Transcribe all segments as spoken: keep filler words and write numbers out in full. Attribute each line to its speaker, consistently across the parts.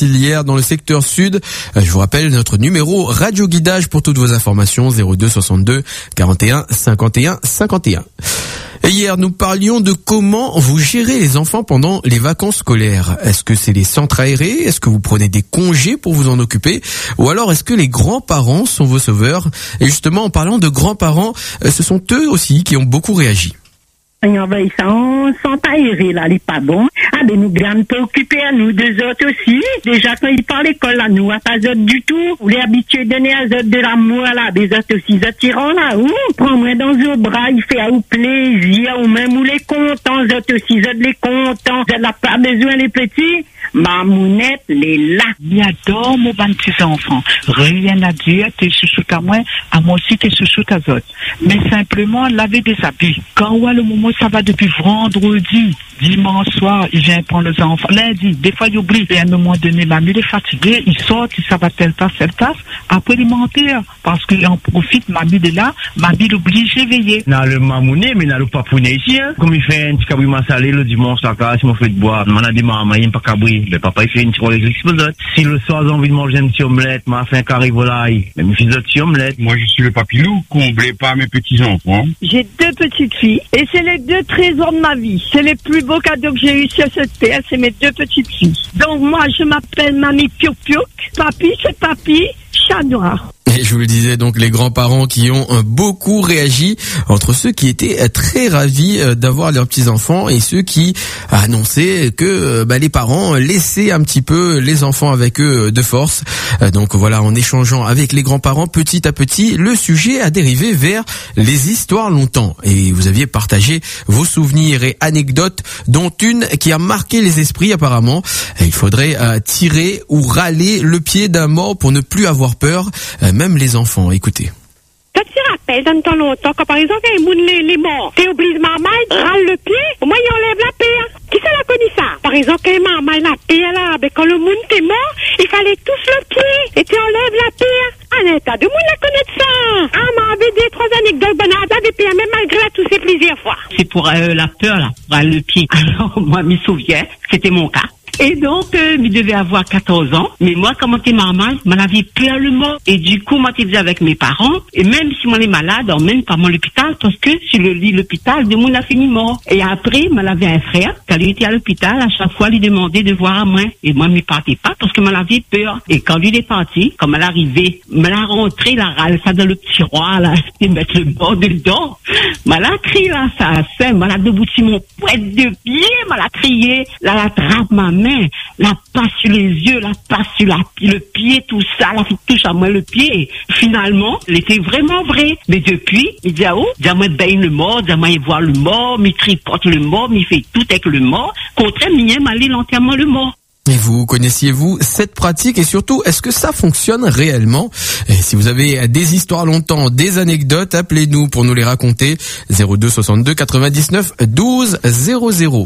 Speaker 1: style hier dans le secteur sud. Je vous rappelle notre numéro radio guidage pour toutes vos informations zéro deux soixante-deux quarante et un cinquante et un cinquante et un. Et hier, nous parlions de comment vous gérez les enfants pendant les vacances scolaires. Est-ce que c'est les centres aérés? Est-ce que vous prenez des congés pour vous en occuper? Ou alors est-ce que les grands-parents sont vos sauveurs? Et justement, en parlant de grands-parents, ce sont eux aussi qui ont beaucoup réagi.
Speaker 2: Ben, ça, on s'en aéré, là, les pas bons. Ah, ben, nous, grands préoccupés à nous, deux autres aussi. Déjà, quand ils parlent l'école, là, nous, à pas autres du tout. Vous les habitués donner à autres de l'amour, là, des autres aussi, ils attirant, là, ouh, prends-moi dans vos bras, il fait à vous plaisir, ou même, ou les contents, les autres aussi, ils autres les contents. Vous n'avez pas besoin, les petits. Mamounette, les là.
Speaker 3: J'adore mon bon petit enfant. Rien à dire, t'es chouchoute à moi, à moi aussi t'es chouchoute à autres. Mais simplement, laver des habits. Quand ouais, le moment, ça va depuis vendredi, dimanche soir, il vient prendre les enfants. Lundi, des fois, il oublie. Et à un moment donné, mamie, il est fatigué, il sort, il ça va telle place, telle place. Après, il mentir. Parce qu'il en profite, mamie de là, mamie l'oblige à veiller.
Speaker 4: N'a le mamouné, mais n'a le papouné ici, hein. Comme il fait un petit cabri salé le dimanche, là, si on fait de boire, on a des mamans, il n'y a pas cabri. Le papa, il fait une petite explosion. Si le soir, j'ai envie de manger une petite omelette, m'a fait un carré volaille. Mais mes fils de petite omelette.
Speaker 5: Moi, je suis le papilou, comblé par mes petits-enfants.
Speaker 6: J'ai deux petites filles, et c'est les deux trésors de ma vie. C'est les plus beaux cadeaux que j'ai eu sur cette terre, c'est mes deux petites filles. Donc, moi, je m'appelle Mamie Piouk Piouk. Papi, c'est Papi, chat noir.
Speaker 1: Et je vous le disais, donc les grands-parents qui ont beaucoup réagi, entre ceux qui étaient très ravis d'avoir leurs petits-enfants et ceux qui annonçaient que bah, les parents laissaient un petit peu les enfants avec eux de force. Donc voilà, en échangeant avec les grands-parents, petit à petit, le sujet a dérivé vers les histoires longtemps. Et vous aviez partagé vos souvenirs et anecdotes, dont une qui a marqué les esprits apparemment. Il faudrait euh, tirer ou râler le pied d'un mort pour ne plus avoir peur. Euh, même les enfants, écoutez.
Speaker 7: Toi, tu te rappelles, dans le temps longtemps, quand par exemple, les, les morts, t'es obligé maman, râle le pied, au moins, il enlève la paix. Qui ça l'a connu ça? Par exemple, quand maman, la paix, là, ben, quand le monde t'est mort, il fallait tous le pied, et tu enlèves la paix. Ah, un tas de monde la connaît ça. Ah, m'a avait deux, trois anecdotes, ben, on avait paix, même malgré tout, c'est plusieurs fois.
Speaker 8: C'est pour euh, la peur, là, pour le pied. Alors, moi, je me souviens, c'était mon cas. Et donc, euh, il devait avoir quatorze ans. Mais moi, quand j'étais maman, je m'avais peur le mot. Et du coup, moi, je faisais avec mes parents. Et même si moi, j'étais malade, on m'emmène pas moi à l'hôpital parce que sur le lit de l'hôpital, le monde a fini mort. Et après, moi, j'avais un frère. Quand il était à l'hôpital, à chaque fois, il demandait de voir à moi. Et moi, je ne partais pas parce que moi, j'avais peur. Et quand lui est parti, quand elle arrivait, elle a rentré, la râle, ça dans le tiroir, là, et mettre le bord dedans. Elle a crié, là, ça, ça, elle a debout sur mon poète de pied, elle a crié, là, la trappe ma main. La passe sur les yeux, la passe sur la, le pied, tout ça, la fille touche à moi le pied. Finalement, c'était vraiment vrai. Mais depuis, il dit, ah oh, il dit, moi, baigne le mort, il dit, moi, il voit le mort, il tripote le mort, il fait tout avec le mort. Contraire, il aime aller l'entièrement le mort.
Speaker 1: Et vous, connaissiez-vous cette pratique et surtout, est-ce que ça fonctionne réellement? Et si vous avez des histoires longtemps, des anecdotes, appelez-nous pour nous les raconter. zéro deux soixante-deux quatre-vingt-dix-neuf douze zéro zéro.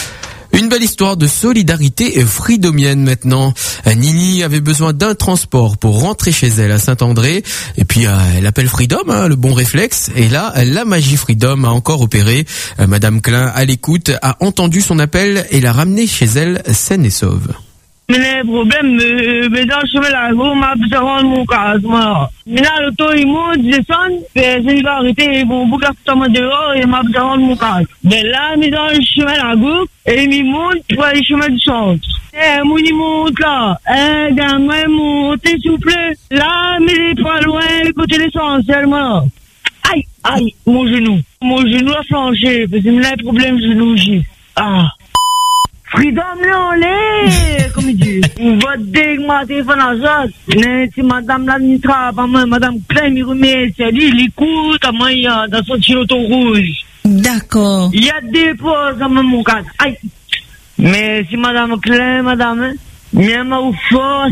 Speaker 1: Une belle histoire de solidarité fridomienne maintenant. Nini avait besoin d'un transport pour rentrer chez elle à Saint-André. Et puis euh, elle appelle Freedom, hein, le bon réflexe. Et là, la magie Freedom a encore opéré. Euh, Madame Klein, à l'écoute, a entendu son appel et l'a ramenée chez elle saine et sauve.
Speaker 9: Mais le problème, mais dans le chemin là, vous m'avez besoin de mon cas, moi. Mais là, le taux, il monte, il descend, et c'est une arrêté, ils vont boucler tout le dehors, et m'a besoin de mon cas. Mais là, mais dans le chemin là, groupe, et il monte pour aller chemin du centre. Eh, mon il monte là, eh, dans moi, monte, s'il vous plaît. Là, mais il est pas loin, côté l'essentiel, moi. Aïe, aïe, mon genou. Mon genou a flanché, parce que j'ai un problème de genou, j'ai. Ah. Freedom, là, là, comme il dit. On va dégueuler téléphone à ça. Mais si madame l'administrateur, madame Klein, il remet, c'est lui, il écoute, à moi, il y a dans son chiloton rouge.
Speaker 6: D'accord.
Speaker 9: Il y a des pauses dans mon cas. Aïe. Mais si madame Klein, madame, il m'a offert.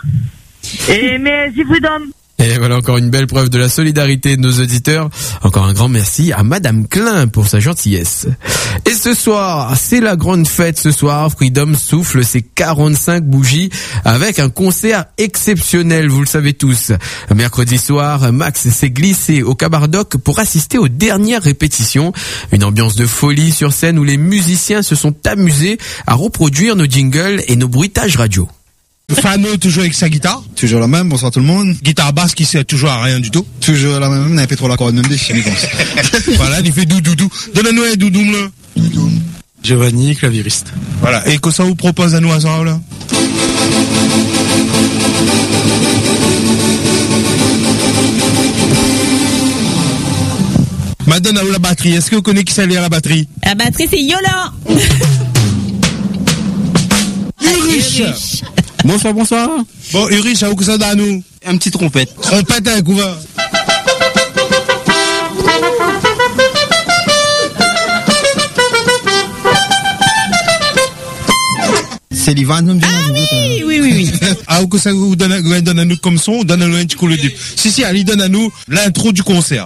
Speaker 9: Et mais si Freedom.
Speaker 1: Et voilà encore une belle preuve de la solidarité de nos auditeurs. Encore un grand merci à Madame Klein pour sa gentillesse. Et ce soir, c'est la grande fête ce soir. Freedom souffle ses quarante-cinq bougies avec un concert exceptionnel, vous le savez tous. Mercredi soir, Max s'est glissé au Cabardoc pour assister aux dernières répétitions. Une ambiance de folie sur scène où les musiciens se sont amusés à reproduire nos jingles et nos bruitages radio.
Speaker 10: Fano, toujours avec sa guitare.
Speaker 11: Toujours la même, bonsoir tout le monde.
Speaker 10: Guitare basse qui sert toujours à rien du tout.
Speaker 11: Toujours la même, n'a pas trop la corde, même des chiens,
Speaker 10: Voilà, il fait doudou. Donne-nous un doudou, là.
Speaker 11: Doudou.
Speaker 12: Giovanni, claviriste.
Speaker 10: Voilà, et que ça vous propose à nous à ça, là? Madame a où la batterie? Est-ce que vous connaissez qui s'allie à la batterie?
Speaker 13: La batterie, c'est Yola.
Speaker 10: Urich.
Speaker 12: Bonsoir, bonsoir.
Speaker 10: Bon, Urich, à où que ça donne à nous?
Speaker 12: Un petit trompette.
Speaker 10: Trompette à un couvert.
Speaker 11: C'est l'Ivan, nous me
Speaker 13: Ah oui, oui, oui, oui.
Speaker 10: Ah, où que ça vous donne, vous donne à nous comme son, donne-nous un petit coup le dip. Si, si, allez, donne à nous l'intro du concert.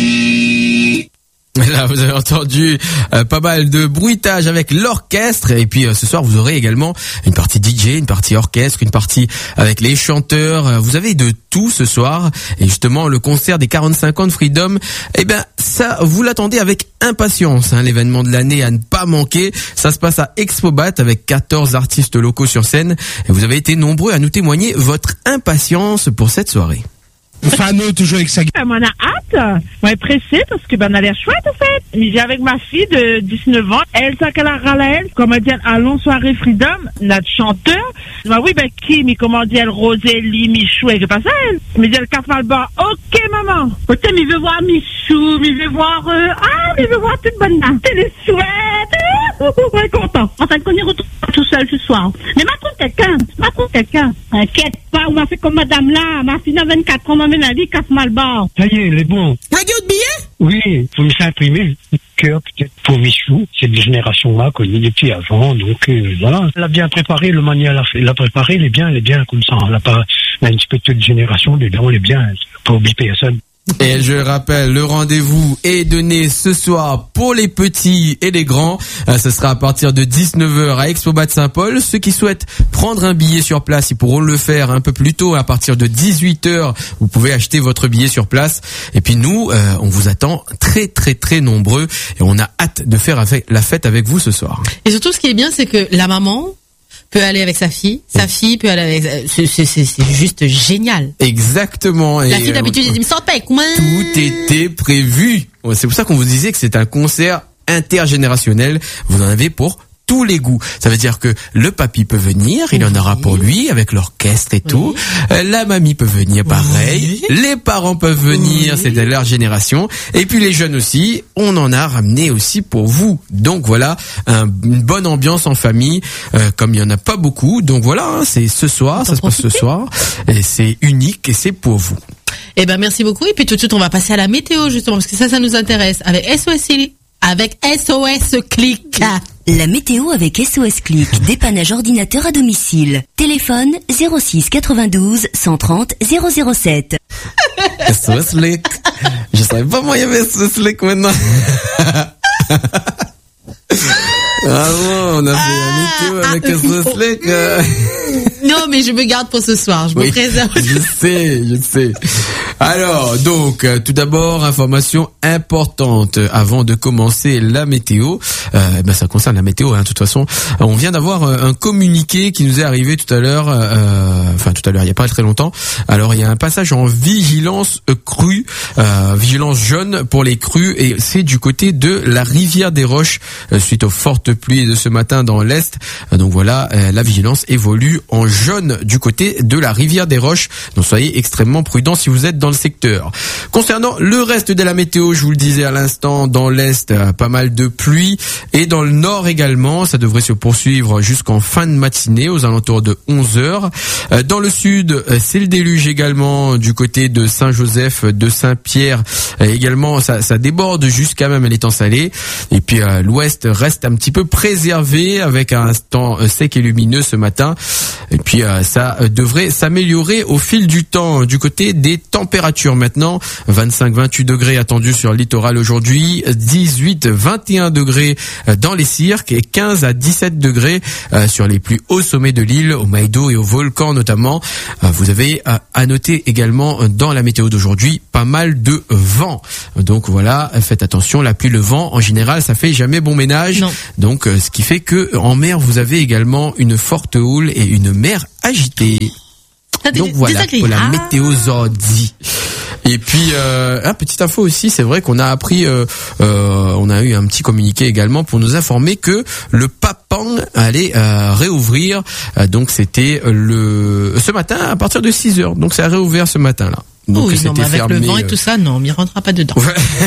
Speaker 1: Là, vous avez entendu euh, pas mal de bruitage avec l'orchestre, et puis euh, ce soir vous aurez également une partie D J, une partie orchestre, une partie avec les chanteurs. Euh, vous avez de tout ce soir, et justement le concert des quarante-cinq ans de Freedom, eh ben ça vous l'attendez avec impatience, hein, l'événement de l'année à ne pas manquer. Ça se passe à Expobat avec quatorze artistes locaux sur scène, et vous avez été nombreux à nous témoigner votre impatience pour cette soirée.
Speaker 10: Fano, toujours avec sa guitare.
Speaker 9: On a hâte. On est pressé parce que ben, on a l'air chouette, en fait. J'ai avec ma fille de dix-neuf ans. Elle, ça qu'elle a râlé, elle. Comment dire, allons soirée Freedom, notre chanteur. Bah oui, ben, qui, mais comment dire, Rosélie, Michou, elle, que pas ça, elle. Mais dit, elle casse mal bas. Ok, maman. Ok, mais il veut voir Michou, mais il veut voir, euh, ah, mais il veut voir toute bonne main. C'est les chouettes. On est content. Enfin, qu'on y retrouve tout seul ce soir. Mais m'a trouvé quelqu'un. M'a trouvé quelqu'un. Inquiète pas, on m'a fait comme madame là. Ma fille a vingt-quatre ans, ma vie casse mal bas.
Speaker 14: Ça y est, elle est bon.
Speaker 13: Vous avez de billets?
Speaker 14: Oui, faut me faire imprimer le cœur peut-être pour Michou. Cette génération-là connue depuis avant, donc euh, voilà. Elle a bien préparé, le mania l'a fait, l'a préparé, elle est bien, elle est bien comme ça. Elle a pas, elle a une petite génération dedans, elle est bien. Faut pas oublier personne.
Speaker 1: Et je rappelle, le rendez-vous est donné ce soir pour les petits et les grands. Euh, ce sera à partir de dix-neuf heures à Expobat Saint-Paul. Ceux qui souhaitent prendre un billet sur place, ils pourront le faire un peu plus tôt. À partir de dix-huit heures, vous pouvez acheter votre billet sur place. Et puis nous, euh, on vous attend très très très nombreux. Et on a hâte de faire la fête avec vous ce soir.
Speaker 13: Et surtout, ce qui est bien, c'est que la maman peut aller avec sa fille, sa fille peut aller avec... C'est, c'est, c'est, c'est juste génial.
Speaker 1: Exactement.
Speaker 13: La
Speaker 1: et
Speaker 13: fille d'habitude, elle dit, me sors pas avec moi.
Speaker 1: Tout était prévu. C'est pour ça qu'on vous disait que c'est un concert intergénérationnel. Vous en avez pour tous les goûts. Ça veut dire que le papy peut venir, il en aura pour lui avec l'orchestre et oui. tout. La mamie peut venir pareil. Oui. Les parents peuvent venir, oui. c'est de leur génération. Et puis les jeunes aussi, on en a ramené aussi pour vous. Donc voilà, un, une bonne ambiance en famille, euh, comme il y en a pas beaucoup. Donc voilà, hein, c'est ce soir, ça se passe ce soir. Et c'est unique et c'est pour vous.
Speaker 13: Eh ben merci beaucoup. Et puis tout de suite, on va passer à la météo justement, parce que ça, ça nous intéresse. Avec S O S Avec S O S Click.
Speaker 15: La météo avec S O S Click. Dépannage ordinateur à domicile. Téléphone zéro six quatre-vingt-douze cent trente zéro zéro sept.
Speaker 1: S O S Click. Je savais pas moi il y avait S O S Click maintenant. Ah bon, on a fait ah, un météo avec S O S Click. Euh...
Speaker 13: Non, mais je me garde pour ce soir. Je
Speaker 1: oui,
Speaker 13: me préserve.
Speaker 1: Je sais, je sais. Alors, donc, euh, tout d'abord, information importante avant de commencer la météo. Euh, ben, ça concerne la météo, hein, de toute façon. On vient d'avoir un communiqué qui nous est arrivé tout à l'heure, euh, enfin tout à l'heure, il n'y a pas très longtemps. Alors, il y a un passage en vigilance crue, euh, vigilance jaune pour les crues, et c'est du côté de la rivière des Roches, euh, suite aux fortes pluies de ce matin dans l'Est. Euh, donc voilà, euh, la vigilance évolue en jaune du côté de la rivière des Roches. Donc soyez extrêmement prudents si vous êtes dans le secteur. Concernant le reste de la météo, je vous le disais à l'instant, dans l'Est, pas mal de pluie, et dans le Nord également, ça devrait se poursuivre jusqu'en fin de matinée, aux alentours de onze heures. Dans le Sud, c'est le déluge également du côté de Saint-Joseph, de Saint-Pierre. Également, ça, ça déborde jusqu'à même l'étang salé. Et puis euh, l'Ouest reste un petit peu préservé avec un temps sec et lumineux ce matin. Et puis euh, ça devrait s'améliorer au fil du temps du côté des températures. température maintenant, vingt-cinq à vingt-huit degrés attendus sur le littoral aujourd'hui, dix-huit à vingt et un degrés dans les cirques et quinze à dix-sept degrés sur les plus hauts sommets de l'île, au Maïdo et au volcan notamment. Vous avez à noter également dans la météo d'aujourd'hui pas mal de vent. Donc voilà, faites attention, la pluie, le vent, en général, ça fait jamais bon ménage. Non. Donc ce qui fait que en mer, vous avez également une forte houle et une mer agitée. Donc voilà pour la météo Zordi. Et puis euh, ah, petite info aussi, c'est vrai qu'on a appris, euh, euh, on a eu un petit communiqué également pour nous informer que le Papang allait euh, réouvrir. Euh, donc c'était le ce matin à partir de six heures. Donc ça a réouvert ce matin là. Donc
Speaker 13: oui, non, mais avec
Speaker 1: fermé,
Speaker 13: le vent et tout ça, non, on n'y rentrera pas dedans.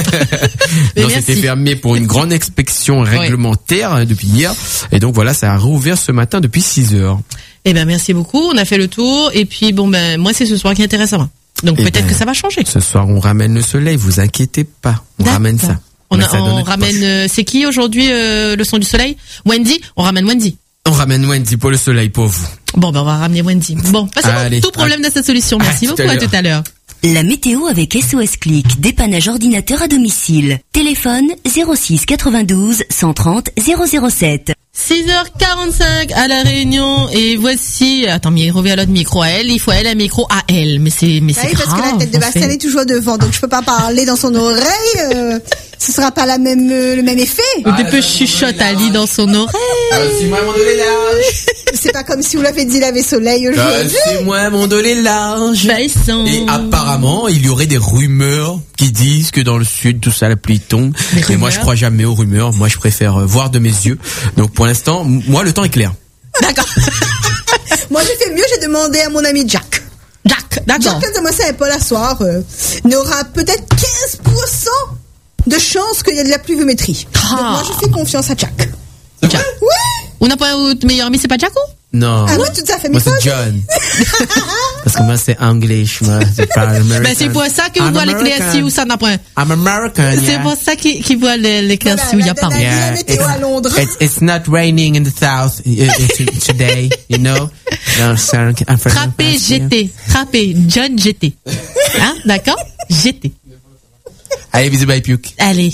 Speaker 1: non, c'était fermé pour une grande inspection réglementaire ouais. depuis hier. Et donc voilà, ça a réouvert ce matin depuis six heures.
Speaker 13: Eh ben merci beaucoup, on a fait le tour. Et puis bon ben moi c'est ce soir qui intéresse à moi. Donc eh peut-être ben, que ça va changer.
Speaker 1: Ce soir on ramène le soleil, vous inquiétez pas. On D'accord. ramène ça.
Speaker 13: On, a, on ramène. Euh, c'est qui aujourd'hui euh, le son du soleil? Wendy. On ramène Wendy.
Speaker 1: On ramène Wendy pour le soleil pour vous.
Speaker 13: Bon ben on va ramener Wendy. Bon, passez bon, tout problème à... de cette solution. Merci à beaucoup. À tout à l'heure.
Speaker 15: La météo avec S O S Click, dépannage ordinateur à domicile. Téléphone zéro six quatre-vingt-douze cent trente zéro zéro sept.
Speaker 13: six heures quarante-cinq à la Réunion et voici, attends, mais il revient à l'autre micro à elle, il faut elle un micro à elle, mais c'est, mais c'est
Speaker 16: oui,
Speaker 13: grave.
Speaker 16: Parce que la tête de Bastien est toujours devant, donc je peux pas parler dans son oreille, euh, ce sera pas la même, euh, le même effet.
Speaker 13: Ou des peu chuchote Ali dans son oreille.
Speaker 1: Ah, c'est moi mon dolé large.
Speaker 16: C'est pas comme si vous l'avez dit, il avait soleil aujourd'hui.
Speaker 1: Ah, c'est moi mon dolé large.
Speaker 13: Bah, ils sont...
Speaker 1: Et apparemment, il y aurait des rumeurs qui disent que dans le sud, tout ça, la pluie tombe. Et moi, je crois jamais aux rumeurs. Moi, je préfère voir de mes yeux. Donc, pour l'instant, moi, le temps est clair.
Speaker 16: D'accord. Moi, j'ai fait mieux, j'ai demandé à mon ami Jack.
Speaker 13: Jack, d'accord.
Speaker 16: Jack, moi, ça pas la soir, euh, n'aura peut-être quinze pour cent de chance qu'il y ait de la pluviométrie. Ah. Donc, moi, je fais confiance à Jack.
Speaker 1: Jack.
Speaker 16: Oui.
Speaker 13: On n'a pas un meilleur ami, c'est pas Jack ou?
Speaker 1: Non.
Speaker 16: Ah, moi, toute sa famille.
Speaker 1: Moi, c'est John. Parce que moi, c'est anglais, moi, c'est pas américain.
Speaker 13: Ben, c'est pour ça que vous voyez les clés où ça n'a pas.
Speaker 1: I'm American, yeah.
Speaker 13: C'est pour ça qu'ils qu voient les, les clés où il n'y a pas.
Speaker 16: Yeah, it's, à Londres.
Speaker 1: It's, it's not raining in the south today, you know. No, sir,
Speaker 13: Frappé, G T. Frappé, John G T. Hein, d'accord? G T.
Speaker 1: Allez, bisous, bye, Puke.
Speaker 13: Allez.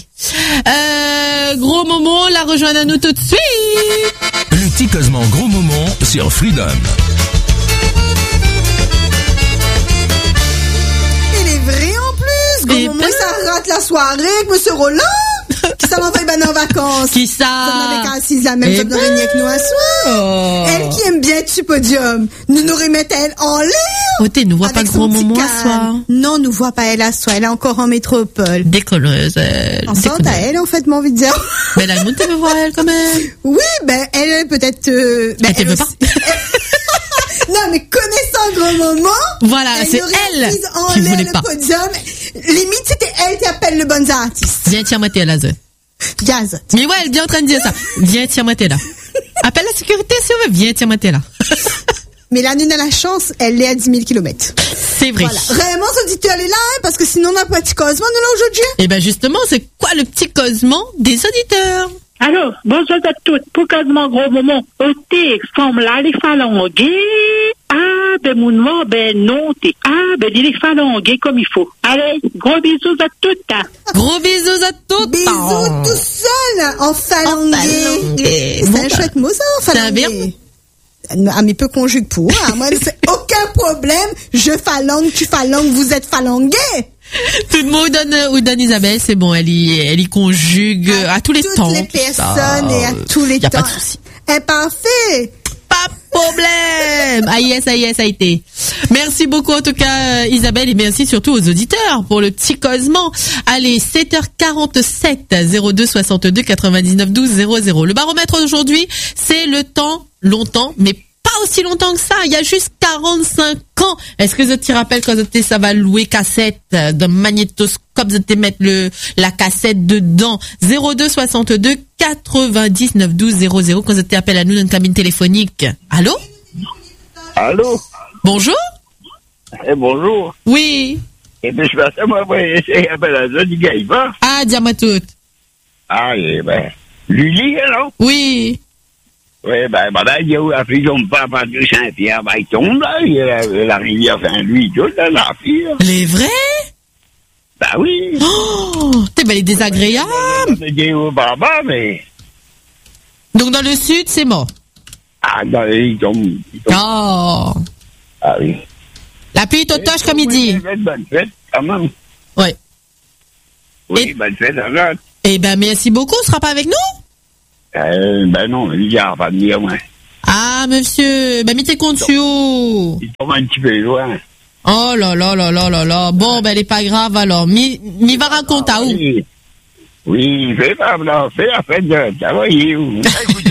Speaker 13: Euh, gros Momo, la rejoindre à nous tout de suite.
Speaker 17: Le petit causement Gros Momo sur Freedom.
Speaker 16: Il est vrai en plus. Gros Momo, ben... ça rate la soirée avec Monsieur Roland. Qui ça l'envoie ben en vacances.
Speaker 13: Qui ça?
Speaker 16: Ça n'avait qu'à assise la même chose de régner avec nous un soir.
Speaker 13: Oh.
Speaker 16: Elle qui aime bien tu podium. Nous nous remettent elle en l'air.
Speaker 13: Oh, t'es, nous voit pas Gros Momo à soir.
Speaker 16: Non, nous voit pas elle à soir. Elle est encore en métropole.
Speaker 13: Décolleuse, elle.
Speaker 16: En sorte à elle, en fait, mon envie de dire.
Speaker 13: Mais elle a le monde de voir elle, quand même.
Speaker 16: Oui, ben, elle, peut-être, euh, ben,
Speaker 13: elle, elle veut pas.
Speaker 16: Non, mais connaissant Gros Momo.
Speaker 13: Voilà,
Speaker 16: elle
Speaker 13: c'est elle qui voulait
Speaker 16: le
Speaker 13: pas.
Speaker 16: Podium. Limite, c'était elle qui appelle le bon artiste.
Speaker 13: Viens, tiens-moi t'es là, Zé.
Speaker 16: Gaz.
Speaker 13: Mais ouais, elle est bien en train de dire ça. Viens, tiens-moi t'es là. Appelle la sécurité si on veut. Viens, tiens-moi t'es là.
Speaker 16: Mais la Nune a la chance, elle est à dix mille kilomètres.
Speaker 13: C'est vrai.
Speaker 16: Voilà. Vraiment, ce auditeur est là, hein, parce que sinon, on n'a pas de petit causement, nous, là, aujourd'hui.
Speaker 13: Eh ben, justement, c'est quoi le petit causement des auditeurs?
Speaker 2: Alors, bonjour à toutes. Pour causement Gros Momo, ôtez, forme là, les phalangues. Ah, ben, mon nom, ben, non, t'es. Ah, ben, dis les phalangues comme il faut. Allez, gros bisous à toutes. Hein.
Speaker 13: Gros bisous à toutes.
Speaker 16: Bisous
Speaker 13: oh.
Speaker 16: tout seul, en phalangue. C'est
Speaker 13: bon,
Speaker 16: un bah. chouette mot, ça, en phalangue.
Speaker 13: C'est un verbe?
Speaker 16: Ah, mais peu conjugue pour, hein. Moi, c'est aucun problème. Je phalangue, tu phalangues, vous êtes phalangués.
Speaker 13: Tout le monde donne, ou donne Isabelle, c'est bon, elle y, elle y conjugue à, à tous les
Speaker 16: toutes
Speaker 13: temps.
Speaker 16: Toutes les personnes ça. Et à tous les
Speaker 13: y a
Speaker 16: temps.
Speaker 13: Pas de souci.
Speaker 16: Eh, parfait.
Speaker 13: Pas de problème. Ah yes, ah yes, ça a été. Merci beaucoup en tout cas Isabelle et merci surtout aux auditeurs pour le petit causement. Allez, sept heures quarante-sept, zéro deux soixante-deux quatre-vingt-dix-neuf douze zéro zéro. Le baromètre d'aujourd'hui, c'est le temps, longtemps, mais pas aussi longtemps que ça, il y a juste quarante-cinq ans. Est-ce que je te rappelle quand ça va louer cassette d'un magnétoscope, je te mettre le, la cassette dedans? zéro deux soixante-deux quatre-vingt-dix-neuf douze zéro zéro quand je t'appelle à nous dans une cabine téléphonique. Allô?
Speaker 18: Allô?
Speaker 13: Bonjour?
Speaker 18: Eh, bonjour.
Speaker 13: Oui.
Speaker 18: Eh bien, je passe à moi, c'est appel à ça, du gars, il va.
Speaker 13: Ah, dis-moi tout.
Speaker 18: Ah, eh ben, Lily, alors?
Speaker 13: Oui.
Speaker 18: Oui, ben, ben là, il y a après, ils ont pas pas de Saint-Pierre, ben, ils tombent, là, il y a la, la rivière Saint-Louis, tout, là, la fille.
Speaker 13: Les vrais?
Speaker 18: Ben oui.
Speaker 13: Oh, t'es ben, les désagréables.
Speaker 18: C'est au baba, mais.
Speaker 13: Donc, dans le sud, c'est mort.
Speaker 18: Ah, dans les, ils tombent. Ils tombent.
Speaker 13: Oh.
Speaker 18: Ah oui.
Speaker 13: La pluie t'otage, comme il dit.
Speaker 18: Bonne fête, quand même.
Speaker 13: Ouais.
Speaker 18: Oui,
Speaker 13: Et...
Speaker 18: bonne fête, alors.
Speaker 13: Eh ben, merci beaucoup. On sera pas avec nous?
Speaker 18: Euh, ben non, il y a pas de dire, ouais.
Speaker 13: Ah, monsieur. Ben, mettez compte sur.
Speaker 18: Il tombe un petit peu loin.
Speaker 13: Oh là là là là là là. Bon, ben, elle est pas grave, alors. Mi, mi va raconter à où?
Speaker 18: Oui, oui, fais pas, non, fais la fête de, ça va, il est où?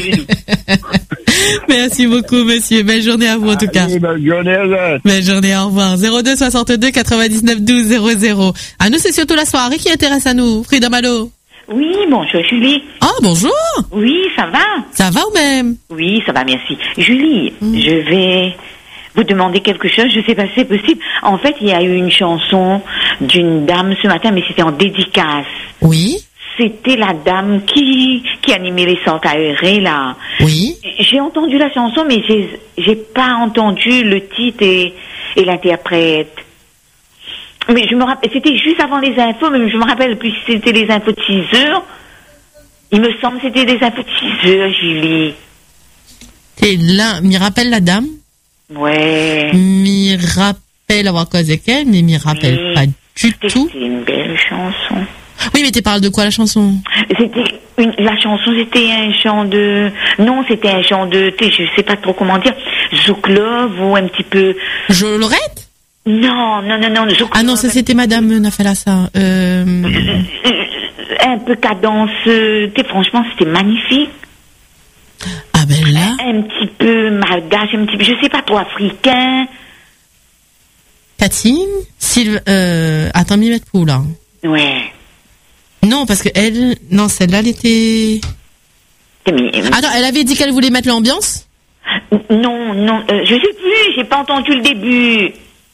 Speaker 13: Merci beaucoup, monsieur. Belle journée à vous, en tout cas.
Speaker 18: Allez, bonne journée, là.
Speaker 13: Belle journée, au revoir. zéro deux soixante-deux quatre-vingt-dix-neuf douze zéro zéro. À nous, c'est surtout la soirée qui intéresse à nous. Frida Malo.
Speaker 19: Oui, bonjour, Julie.
Speaker 13: Ah, bonjour.
Speaker 19: Oui, ça va?
Speaker 13: Ça va ou même?
Speaker 19: Oui, ça va, merci. Julie, mm. je vais vous demander quelque chose. Je sais pas si c'est possible. En fait, il y a eu une chanson d'une dame ce matin, mais c'était en dédicace.
Speaker 13: Oui.
Speaker 19: C'était la dame qui, qui animait les centres aérés, là.
Speaker 13: Oui.
Speaker 19: J'ai entendu la chanson, mais j'ai, j'ai pas entendu le titre et, et l'interprète. Mais je me rappelle, c'était juste avant les infos, mais je me rappelle plus si c'était les infos de six heures. Il me semble que c'était les infos de six heures, Julie.
Speaker 13: C'est là, m'y rappelle la dame?
Speaker 19: Ouais.
Speaker 13: M'y rappelle avoir causé qu'elle, mais m'y rappelle mais pas du tout.
Speaker 19: C'était une belle chanson.
Speaker 13: Oui, mais tu parles de quoi, la chanson?
Speaker 19: C'était une, la chanson, c'était un chant de, non, c'était un chant de, je sais pas trop comment dire, Zouklov ou un petit peu.
Speaker 13: Je Lorette?
Speaker 19: Non, non, non, non, Zouklov.
Speaker 13: Ah non, ça c'était Madame Nafela, ça. Euh...
Speaker 19: Un peu cadence, t'es, franchement, c'était magnifique.
Speaker 13: Ah ben là.
Speaker 19: Un petit peu malgache, un petit peu, je sais pas trop, africain.
Speaker 13: Catine? Sylve, euh, attends, m'y mettre pour là.
Speaker 19: Ouais.
Speaker 13: Non, parce que elle, non, celle-là, elle était. Attends, elle avait dit qu'elle voulait mettre l'ambiance?
Speaker 19: Non, non, euh, je sais plus, j'ai pas entendu le début.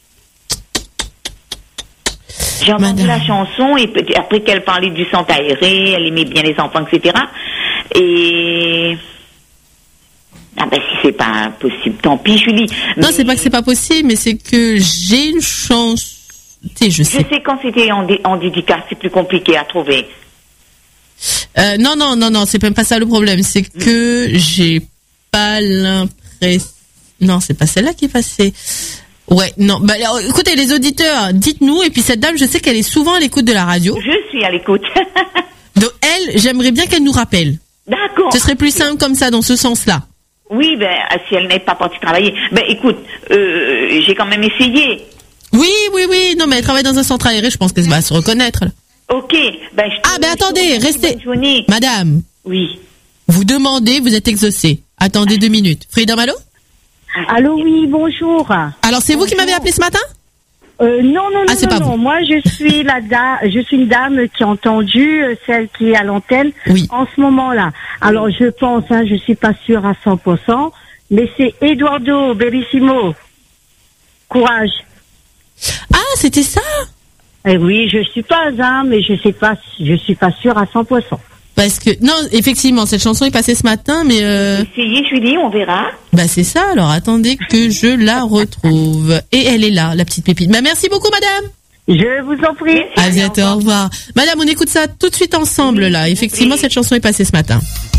Speaker 19: J'ai entendu Madame. La chanson et après qu'elle parlait du centre aéré, elle aimait bien les enfants, et cetera. Et ah ben si c'est pas possible, tant pis, Julie.
Speaker 13: Non, mais... c'est pas que c'est pas possible, mais c'est que j'ai une chance. Je sais.
Speaker 19: je sais quand c'était en, dé- en dédicace, c'est plus compliqué à trouver.
Speaker 13: Euh, non, non, non, non, c'est même pas ça le problème. C'est que j'ai pas l'impression. Non, c'est pas celle-là qui est passée. Ouais, non. Bah, alors, écoutez, les auditeurs, dites-nous. Et puis cette dame, je sais qu'elle est souvent à l'écoute de la radio.
Speaker 19: Je suis à l'écoute.
Speaker 13: Donc elle, j'aimerais bien qu'elle nous rappelle.
Speaker 19: D'accord.
Speaker 13: Ce serait plus simple comme ça, dans ce sens-là.
Speaker 19: Oui, ben si elle n'est pas partie travailler. Ben écoute, euh, j'ai quand même essayé.
Speaker 13: Oui, oui, oui. Non, mais elle travaille dans un centre aéré, je pense qu'elle va se reconnaître. Là.
Speaker 19: Ok. Ben, je
Speaker 13: ah, ben attendez, restez. Madame.
Speaker 19: Oui.
Speaker 13: Vous demandez, vous êtes exaucée. Attendez deux minutes. Frida Malo?
Speaker 20: Allô, oui, bonjour.
Speaker 13: Alors, c'est bonjour. Vous qui m'avez appelé ce matin?
Speaker 20: euh, Non, non,
Speaker 13: ah,
Speaker 20: non,
Speaker 13: c'est
Speaker 20: non,
Speaker 13: pas
Speaker 20: non.
Speaker 13: Vous.
Speaker 20: Moi, je suis la dame, je suis une dame qui a entendu, euh, celle qui est à l'antenne
Speaker 13: oui.
Speaker 20: en ce moment-là. Alors, je pense, hein, je suis pas sûre à cent pour cent, mais c'est Eduardo Bellissimo. Courage.
Speaker 13: Ah, c'était ça?
Speaker 20: Eh oui, je suis pas, hein, mais je sais pas, je suis pas sûre à cent pour cent.
Speaker 13: Parce que, non, effectivement, cette chanson est passée ce matin, mais euh...
Speaker 19: essayez, Julie, on verra.
Speaker 13: Bah, c'est ça, alors attendez que je la retrouve. Et elle est là, la petite pépite. Bah, merci beaucoup, madame.
Speaker 20: Je vous en prie.
Speaker 13: À bientôt, au revoir. Madame, on écoute ça tout de suite ensemble, là. Effectivement, cette chanson est passée ce matin.